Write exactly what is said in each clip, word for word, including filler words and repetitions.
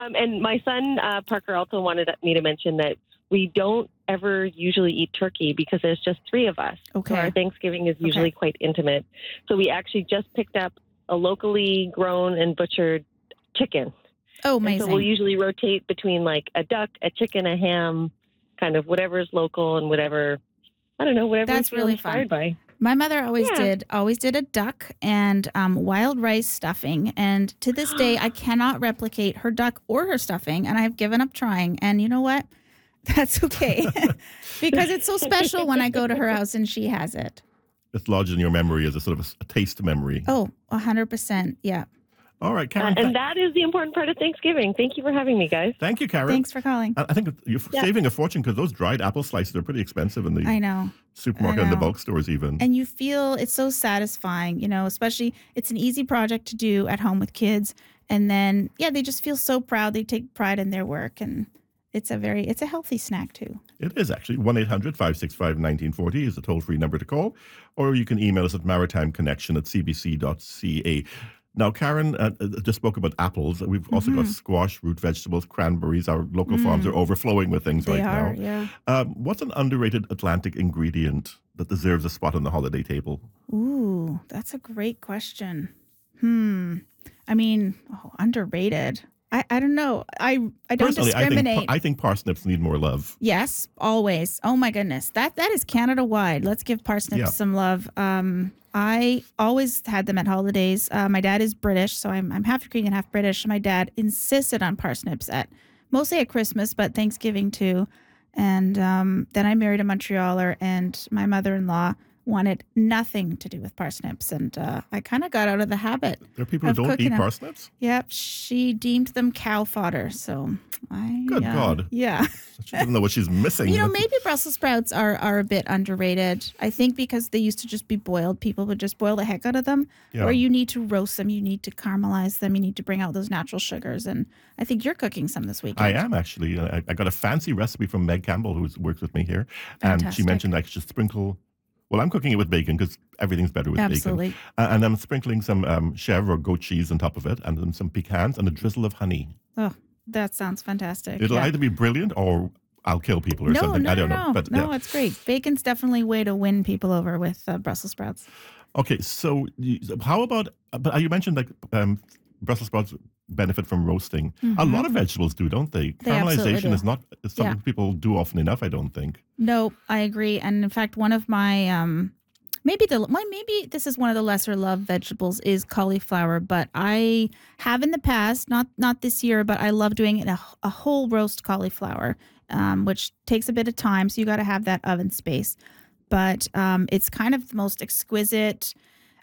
Um, and my son, uh, Parker, also wanted me to mention that we don't ever usually eat turkey because there's just three of us. Okay. So our Thanksgiving is usually Okay. quite intimate. So we actually just picked up a locally grown and butchered chicken. Oh, And amazing. so we'll usually rotate between like a duck, a chicken, a ham, kind of whatever's local and whatever, I don't know, whatever That's we feel really inspired fun. by. My mother always Yeah. did always did a duck and um, wild rice stuffing, and to this day I cannot replicate her duck or her stuffing, and I've given up trying. And you know what? That's okay because it's so special when I go to her house and she has it. It's lodged in your memory as a sort of a, a taste memory. Oh, a hundred percent. Yeah. All right, Uh, Karen. and that is the important part of Thanksgiving. Thank you for having me, guys. Thank you, Karen. Thanks for calling. I I think you're Yeah. saving a fortune because those dried apple slices are pretty expensive in the I know. supermarket I and the know. bulk stores even. And you feel it's so satisfying, you know, especially it's an easy project to do at home with kids. And then, yeah, they just feel so proud. They take pride in their work. And it's a very, it's a healthy snack too. It is actually. one eight hundred five six five one nine four zero is the toll-free number to call. Or you can email us at maritimeconnection at c b c dot c a. Now, Karen uh, uh, just spoke about apples. We've also got Mhm. squash, root vegetables, cranberries. Our local farms are overflowing with things They right are, now. yeah. Um, what's an underrated Atlantic ingredient that deserves a spot on the holiday table? Ooh, that's a great question. Hmm. I mean, oh, underrated. I, I don't know. I I don't Personally, I think, discriminate. I think parsnips need more love. Yes, always. Oh my goodness. That that is Canada wide. Let's give parsnips Yeah. some love. Um I always had them at holidays. Uh, my dad is British, so I'm I'm half Ukrainian, half British. My dad insisted on parsnips at mostly at Christmas, but Thanksgiving too. And um, then I married a Montrealer, and my mother-in-law wanted nothing to do with parsnips, and uh, I kind of got out of the habit. There are people who Of don't cooking eat them. parsnips? Yep, she deemed them cow fodder. So I Good uh, God. yeah. She doesn't know what she's missing. You know, maybe Brussels sprouts are, are a bit underrated. I think because they used to just be boiled, people would just boil the heck out of them. Yeah. Or you need to roast them, you need to caramelize them, you need to bring out those natural sugars. And I think you're cooking some this weekend. I am actually. I, I got a fancy recipe from Meg Campbell, who works with me here. And she Fantastic. mentioned I should sprinkle, well, I'm cooking it with bacon because everything's better with Absolutely. bacon. Uh, and I'm sprinkling some um, chèvre or goat cheese on top of it, and then some pecans and a drizzle of honey. Oh, that sounds fantastic. It'll Yeah. either be brilliant or I'll kill people or No, something. no, I don't no, know. no. But no, yeah. it's great. Bacon's definitely a way to win people over with uh, Brussels sprouts. Okay, so you- how about, but you mentioned that um, Brussels sprouts benefit from roasting. A lot of vegetables do, don't they? They absolutely Caramelization do. is not is something Yeah. people do often enough, I don't think. No, I agree. And in fact, one of my um, maybe the my, maybe this is one of the lesser loved vegetables is cauliflower. But I have in the past, not not this year, but I love doing it a, a whole roast cauliflower, um, which takes a bit of time. So you got to have that oven space. But um, it's kind of the most exquisite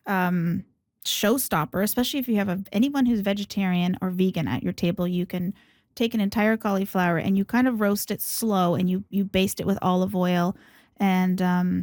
um, showstopper, especially if you have a, anyone who's vegetarian or vegan at your table. You can take an entire cauliflower and you kind of roast it slow, and you you baste it with olive oil, and um,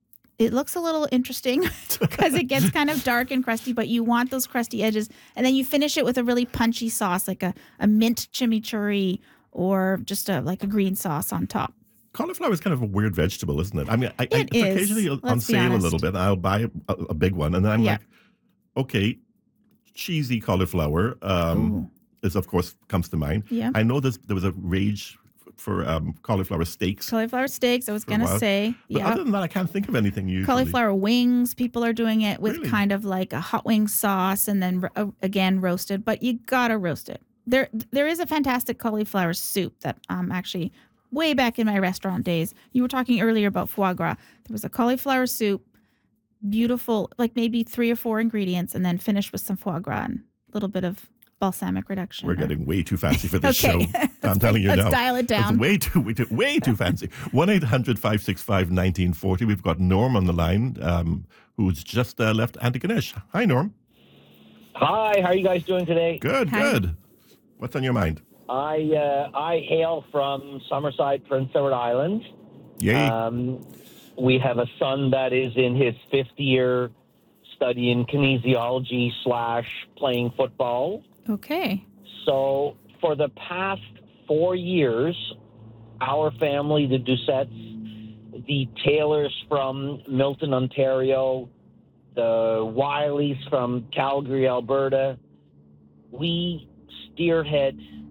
it looks a little interesting because it gets kind of dark and crusty, but you want those crusty edges, and then you finish it with a really punchy sauce like a, a mint chimichurri or just a like a green sauce on top. Cauliflower is kind of a weird vegetable, isn't it? I mean, I, I, It it's is. occasionally on Let's be sale a honest. little bit. I'll buy a, a big one, and then I'm Yeah. like, okay, cheesy cauliflower um, Ooh. is, of course, comes to mind. Yeah. I know this, there was a rage f- for um, cauliflower steaks. Cauliflower steaks, I was For a going to while. say. But Yeah. other than that, I can't think of anything usually. Cauliflower wings, people are doing it with Really? kind of like a hot wing sauce and then uh, again roasted, but you got to roast it. There there is a fantastic cauliflower soup that um actually way back in my restaurant days. You were talking earlier about foie gras. There was a cauliflower soup, beautiful, like maybe three or four ingredients, and then finished with some foie gras and a little bit of balsamic reduction. We're or- getting way too fancy for this Okay. show. I'm telling you let's now. dial it That's down. way too, way too, way too fancy. one eight hundred five six five one nine four zero. We've got Norm on the line, um, who's just uh, left Antigonish. Hi, Norm. Hi, how are you guys doing today? Good, Hi. good. What's on your mind? I uh, I hail from Summerside, Prince Edward Island. Yay. Um, we have a son that is in his fifth year studying kinesiology slash playing football. Okay. So for the past four years, our family, the Doucettes, the Taylors from Milton, Ontario, the Wileys from Calgary, Alberta, we steerhead